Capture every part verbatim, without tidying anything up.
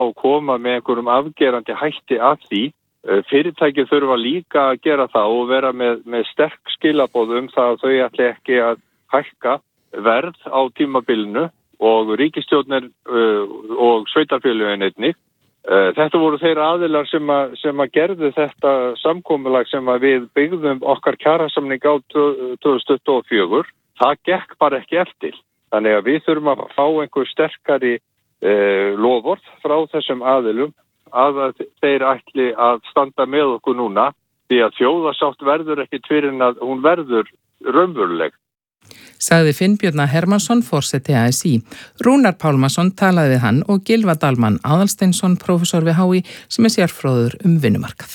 og koma með einhverjum afgerandi hætti að því. Fyrirtæki þurfa líka að gera það og vera með, með sterk skilaboð um það að þau ætli ekki að hækka verð á tímabilinu og ríkisstjórnir uh, og sveitarfélögin einnig. Uh, þetta voru þeir aðilar sem að, sem að gerðu þetta samkomulag sem að við byggðum okkar kjarasamning á tvö þúsund tuttugu og fjögur. Það gekk bara ekki eftir. Þannig að við þurfum að fá einhver sterkari uh, loforð frá þessum aðilum að þeir ætli að standa með okkur núna því að þjóðarsátt verður ekki fyrir en að hún verður raunveruleg. Sagði Finnbjörn Hermannsson, forseti A S í. Rúnar Pálmason talaði við hann og Gylfa Dalmann Aðalsteinsson, prófessor við H í, sem er sérfróður um vinnumarkað.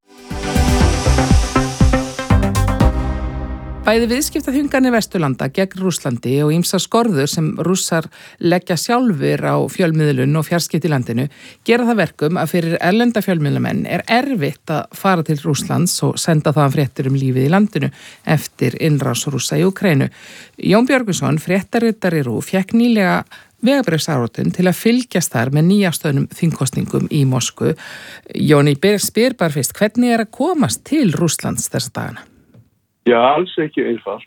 Bæði viðskiptaþvinganir Vesturlanda gegn Rússlandi og ýmsar skorður sem Rússar leggja sjálfur á fjölmiðlun og fjarskipti í landinu gera það verkum að fyrir erlenda fjölmiðlamenn er erfitt að fara til Rússlands og senda þaðan fréttir um lífið í landinu eftir innrás Rússa í Úkraínu. Jón Björgvinsson, fréttaritari RÚV, fékk nýlega vegabréfsáritun til að fylgjast þar með nýjastöðnum þingkosningum í Moskvu. Jóni, spyr bara fyrst, hvernig er að komast til Rússlands þessa dagana? Já, alls ekki einfalt.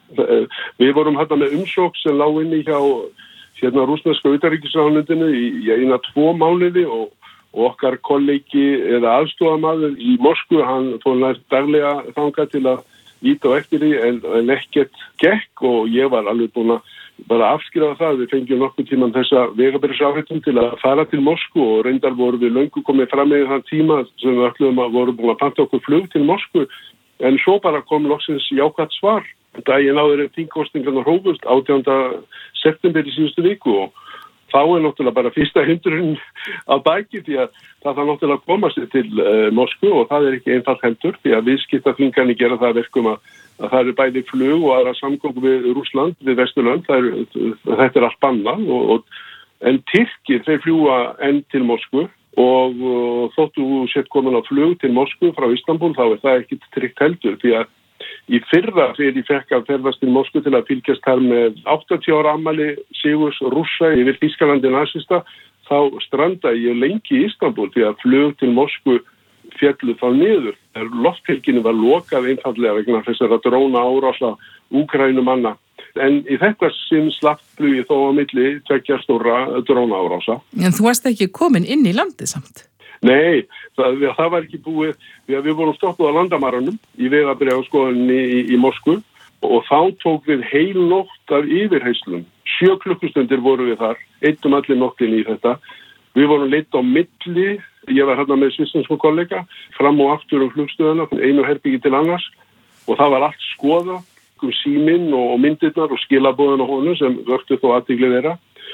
Við vorum hérna með umsókn sem lá inni hjá hérna rússneska utanríkisráðuneytinu í, í eina tvo mánuði og, og okkar kollegi eða aðstofamaður í Moskvu, hann fór nær daglega þangað til að íta á eftir því en, en ekkert gekk og ég var alveg búin að bara afskrifa það. Við fengjum nokkuð tíman þessa vegabréfsáritun til að fara til Moskvu og reyndar voru við löngu komið fram með þann tíma sem við ætluðum að voru búin að panta okkur flug til Moskvu. En svo bara kom loksins jákvætt svar. Daginn áður en þingkosningarnar hófust átjánda september í síðustu viku og þá er náttúrulega bara fyrsta hindrun að baki því að það þarf náttúrulega að koma sér til uh, Moskvu og það er ekki einfalt heldur því að viðskiptaþvinganir gera það verkum að, að það eru bæði flug og aðra samgöngur við Rússland, við Vesturlönd, það er, þetta er allt bannað og, og, en Tyrkir þeir fljúga enn til Moskvu. Og uh, þóttu sett komin á flug til Moskvu frá Istanbul, þá er það ekki tryggt heldur því að í fyrra þegar ég fekk að ferðast til Moskvu til að fylgjast þar með áttatíu ára afmæli sigurs Rússa yfir Þýskalandi nasista, þá strandaði ég lengi í Istanbul því að flug til Moskvu féllu þá niður. Lofthelginni var lokað einfaldlega vegna þessara dróna árása Úkraínumanna. En í þetta sinn slapp flugið þó á milli tveggja stóra dróna árása. En þú varst ekki komin inn í landið samt? Nei, það, það var ekki búið. Við, við vorum stoppuð á landamærunum í vegabréfskoðunni í, í Moskvu og þá tók við heil nótt af yfirheyslum. Sjö klukkustundir voru við þar, eitt um allir nóttin í þetta. Við vorum leitt á milli, ég var hérna með svisnesku kollega, fram og aftur um flugstöðuna, einu herbyggi til annars og það var allt skoðað. Um síminn og myndirnar og skilaboðin á honum sem vöktu þó athygli þeirra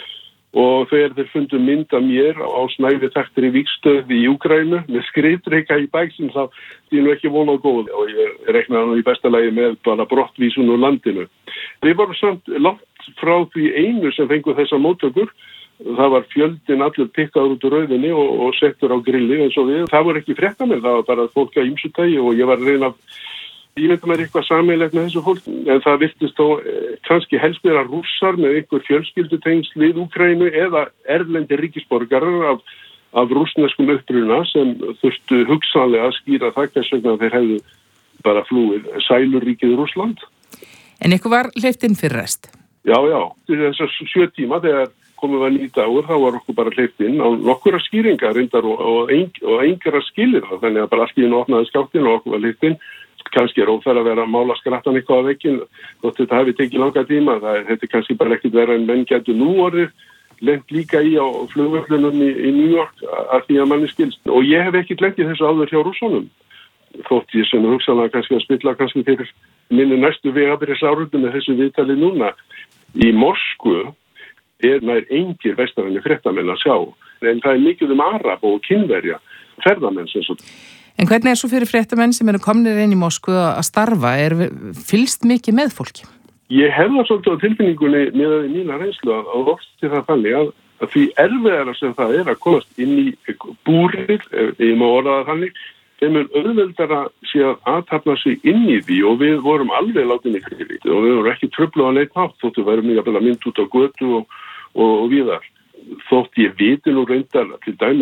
og þegar þeir fundu mynd af mér á snævi þekktir í vígstöði í Úkraínu með skriftreka í bæksinn þá því nú ekki von á góð og ég reknaði hann í besta lagi með bara brottvísun úr landinu. Við vorum samt langt frá því einu sem fengu þessa móttökur. Það var fjöldin allur pikkaður út úr rauðinni og, og settur á grilli eins og við. Það voru ekki fréttamenn, það var bara fólk á ýmsu tagi og ég var að reyna að Ég veit að maður er eitthvað sameiginlegt með þessu fólk, en það virtist þó eh, kannski helst vera Rússar með einhver fjölskyldutengsl við Úkraínu eða erlendir ríkisborgarar af, af rússneskum uppruna sem þurftu hugsanlega að skýra það hvers vegna þeir hefðu bara flúið sæluríkið Rússland. En ykkur var hleypt inn fyrir rest? Já, já. Þessar sjö tíma þegar komum við nýta áur, þá var okkur bara hleypt inn á nokkura skýringar reyndar og, og, ein, og einhverja skilir það, þannig að bara allt í einu opnaði skáttinn og okkur var hleypt inn. Kannski er óþæra að vera að mála skrattan eitthvað á vegginn, þótt þetta hafi tekið langa tíma, það er, þetta er kannski bara ekkert vera en menn getur nú orðið, lent líka í á flugvöllunum í, í New York að því að manni skilst. Og ég hef ekkert lent í þessu áður hjá Rússunum, þótt ég sem hugsanlega kannski að spilla kannski fyrir minni næstu vegabréfsáritun með þessu viðtali núna. Í Moskvu er nær engir vestræni fréttamenn að sjá, en það er mikið um arab og kínverja ferðamenn sem svo. En hvernig er svo fyrir fréttamenn sem eru komnir inn í Moskvu að starfa? Er fylgst mikið með fólki? Ég hef það svolítið á tilfinningunni með að mína reynslu að oft til það þannig að, að því erfiðara sem það er að komast inn í búrið, ég má orða það þannig, þeim er auðveldara sé að aðtapna sig inn í því og við vorum alveg látin í friði og við vorum ekki trufluð á neitt hátt þóttu værum við að mynd út á götu og, og, og víðar. þótt ég viti nú reyndar til dæmis